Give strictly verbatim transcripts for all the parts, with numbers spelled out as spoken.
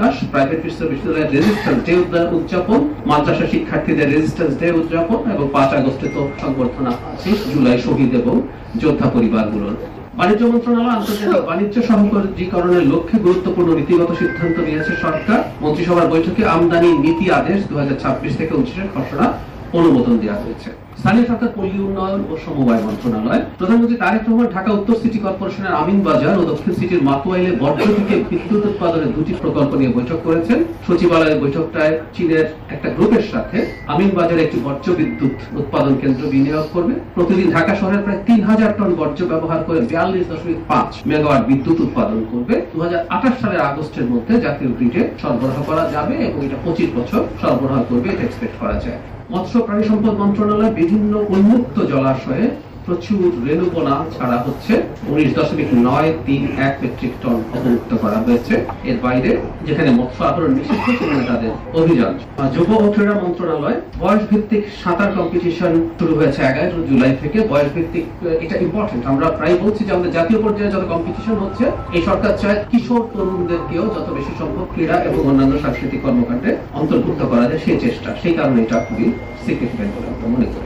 Private বিশ্ববিদ্যালয়ের resistance day উদযাপন, মাদ্রাসা শিক্ষার্থীদের রেজিস্ট্যান্স ডে উদযাপন এবং পাঁচ আগস্টে তো সংবর্ধনা আছে, জুলাই শহীদ এবং যোদ্ধা পরিবারগুলোর। বাণিজ্য মন্ত্রণালয় আন্তর্জাতিক বাণিজ্য সহযোগীকরণের লক্ষ্যে গুরুত্বপূর্ণ নীতিগত সিদ্ধান্ত নিয়েছে সরকার। মন্ত্রিসভার বৈঠকে আমদানি নীতি আদেশ দুই হাজার ছাব্বিশ থেকে উনত্রিশের খসড়া অনুমোদন দেওয়া হয়েছে। স্থানীয় সরকার, পল্লী উন্নয়ন ও সমবায় মন্ত্রণালয়, প্রধানমন্ত্রী তারেক রহমান ঢাকা উত্তর সিটি কর্পোরেশনের আমিনবাজার ও দক্ষিণ সিটির মাতুয়াইলে বর্জ্য থেকে বিদ্যুৎ উৎপাদনের দুটি প্রকল্প নিয়ে বৈঠক করেছেন। সচিবালয়ের বৈঠকটায় চীনের একটা গ্রুপের সাথে আমিনবাজারে একটি বর্জ্য বিদ্যুৎ উৎপাদন কেন্দ্র বিনিয়োগ করবে। প্রতিদিন ঢাকা শহরের প্রায় তিন হাজার টন বর্জ্য ব্যবহার করে বিয়াল্লিশ দশমিক পাঁচ মেগাওয়াট বিদ্যুৎ উৎপাদন করবে। দু হাজার আঠাশ সালের আগস্টের মধ্যে জাতীয় গ্রিডে সরবরাহ করা যাবে এবং এটা পঁচিশ বছর সরবরাহ করবে, এটা এক্সপেক্ট করা যায়। মৎস্য প্রাণী সম্পদ মন্ত্রণালয় বিভিন্ন উন্মুক্ত জলাশয়ে প্রচুর রেণুপোনা ছাড়া হচ্ছে, উনিশ দশমিক নয় তিন এক মেট্রিক টন অবমুক্ত করা হয়েছে। এর বাইরে যেখানে মৎস্য আহরণ নিষিদ্ধ সেখানে তাদের অভিযান। যুব ও ক্রীড়া মন্ত্রণালয় বয়স ভিত্তিক সাঁতার কম্পিটিশন শুরু হয়েছে এগারো জুলাই থেকে। বয়স ভিত্তিক, এটা ইম্পর্টেন্ট, আমরা প্রায় বলছি যে আমাদের জাতীয় পর্যায়ে যত কম্পিটিশন হচ্ছে, এই সরকার চায় কিশোর তরুণদেরকেও যত বেশি সম্ভব ক্রীড়া এবং অন্যান্য সাংস্কৃতিক কর্মকাণ্ডে অন্তর্ভুক্ত করা যায়, সেই চেষ্টা। সেই কারণে এটা খুবই সিগনিফিকেন্ট বলে আমরা মনে করি।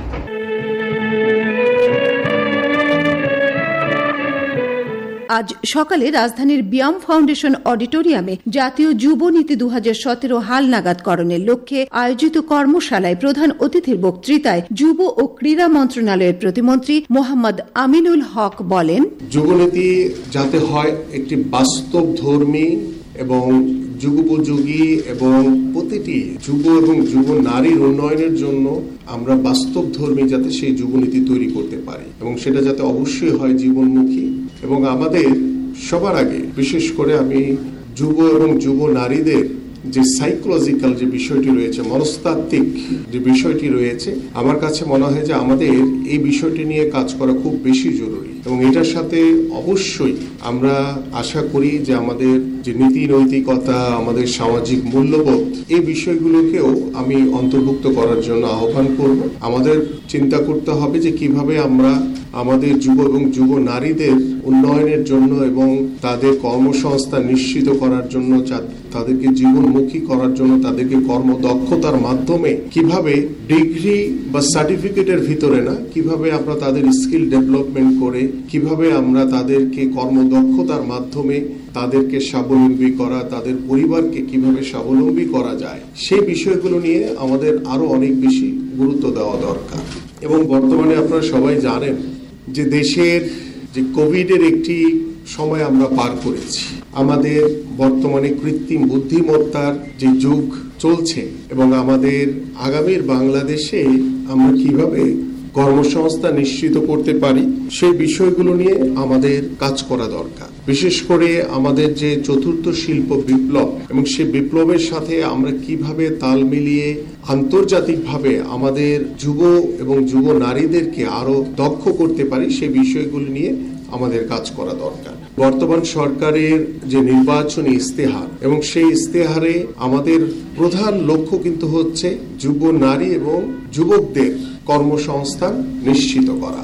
আজ সকালে রাজধানীর ব্যায়াম ফাউন্ডেশন অডিটোরিয়ামে জাতীয় যুব নীতি দু হাজার সতেরো হালনাগাদকরণের লক্ষ্যে আয়োজিত কর্মশালায় প্রধান অতিথির বক্তৃতায় যুব ও ক্রীড়া মন্ত্রণালয়ের প্রতিমন্ত্রী মোহাম্মদ আমিনুল হক বলেন, যুবনীতি যাতে হয় একটি বাস্তবধর্মী এবং যুগোপযোগী এবং প্রতিটি যুব এবং যুব নারীর উন্নয়নের জন্য আমরা বাস্তবধর্মী যাতে সেই যুবনীতি তৈরি করতে পারি এবং সেটা যাতে অবশ্যই হয় জীবনমুখী। এবং আমাদের সবার আগে বিশেষ করে আমি যুব এবং যুব নারীদের যে সাইকোলজিক্যাল যে বিষয়টি রয়েছে, মনস্তাত্ত্বিক যে বিষয়টি রয়েছে, আমার কাছে মনে হয় যে আমাদের এই বিষয়টি নিয়ে কাজ করা খুব বেশি জরুরি। এবং এটার সাথে অবশ্যই আমরা আশা করি যে আমাদের যে নীতি নৈতিকতা, আমাদের সামাজিক মূল্যবোধ, এই বিষয়গুলোকেও আমি অন্তর্ভুক্ত করার জন্য আহ্বান করব। আমাদের চিন্তা করতে হবে যে কিভাবে আমরা আমাদের যুব এবং যুব নারীদের উন্নয়নের জন্য এবং তাদের কর্মসংস্থান নিশ্চিত করার জন্য, তাদেরকে জীবনমুখী করার জন্য, তাদেরকে কর্মদক্ষতার মাধ্যমে কিভাবে ডিগ্রি বা সার্টিফিকেটের ভিতরে না, কিভাবে আমরা তাদের স্কিল ডেভেলপমেন্ট করে কিভাবে আমরা তাদেরকে কর্মদক্ষতার মাধ্যমে তাদেরকে স্বাবলম্বী করা, তাদের পরিবারকে কিভাবে স্বাবলম্বী করা যায়, সেই বিষয়গুলো নিয়ে আমাদের আরো অনেক বেশি গুরুত্ব দেওয়া দরকার। এবং বর্তমানে আপনারা সবাই জানেন যে দেশের যে কোভিডের একটি সময় আমরা পার করেছি। আমাদের বর্তমানে কৃত্রিম বুদ্ধিমত্তার যে যুগ চলছে এবং আমাদের আগামীর বাংলাদেশে আমরা কিভাবে কর্মসংস্থান নিশ্চিত করতে পারি, সেই বিষয়গুলো নিয়ে আমাদের কাজ করা দরকার। বিশেষ করে আমাদের যে চতুর্থ শিল্প বিপ্লব এবং সেই বিপ্লবের সাথে আমরা কিভাবে তাল মিলিয়ে আন্তর্জাতিকভাবে আমাদের যুব এবং যুব নারীদেরকে আরো দক্ষ করতে পারি, সেই বিষয়গুলো নিয়ে আমাদের কাজ করা দরকার। বর্তমান সরকারের যে নির্বাচনী ইস্তেহার এবং সেই ইস্তেহারে আমাদের প্রধান লক্ষ্য কিন্তু হচ্ছে যুব নারী এবং যুবকদের কর্মসংস্থান নিশ্চিত করা।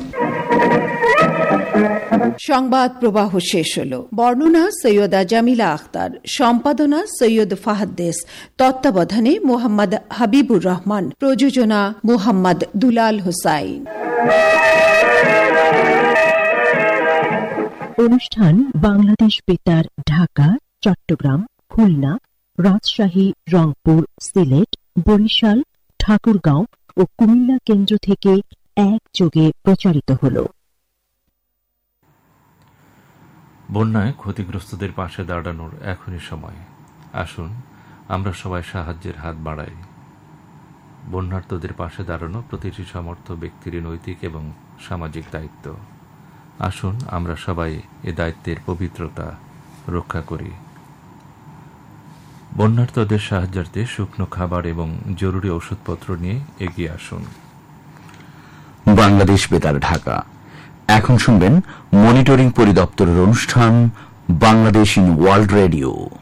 সংবাদ প্রবাহ শেষ হল। বর্ণনা সৈয়দা জামিলা আখতার, সম্পাদনা সৈয়দ ফাহাদ্দেস, তত্ত্বাবধানে মোহাম্মদ হাবিবুর রহমান, প্রযোজনা মোহাম্মদ দুলাল হোসাইন। অনুষ্ঠান বাংলাদেশ বেতার ঢাকা, চট্টগ্রাম, খুলনা, রাজশাহী, রংপুর, সিলেট, বরিশাল, ঠাকুরগাঁও ও কুমিল্লা কেন্দ্র থেকে একযোগে প্রচারিত হল। বন্যায় ক্ষতিগ্রস্তদের পাশে দাঁড়ানোর এখনই সময়। আসুন আমরা সবাই সাহায্যের হাত বাড়াই। বন্যার্তদের পাশে দাঁড়ানো প্রতিটি সমর্থ ব্যক্তির নৈতিক এবং সামাজিক দায়িত্ব। আসুন আমরা সবাই এ দায়িত্বের পবিত্রতা রক্ষা করি। বন্যার্তদের সাহায্যার্থে শুকনো খাবার এবং জরুরি ওষুধপত্র নিয়ে এগিয়ে আসুন। বাংলাদেশ বেতার ঢাকা। এখন শুনবেন মনিটরিং পরিদপ্তরের অনুষ্ঠান বাংলাদেশ ইন ওয়ার্ল্ড রেডিও।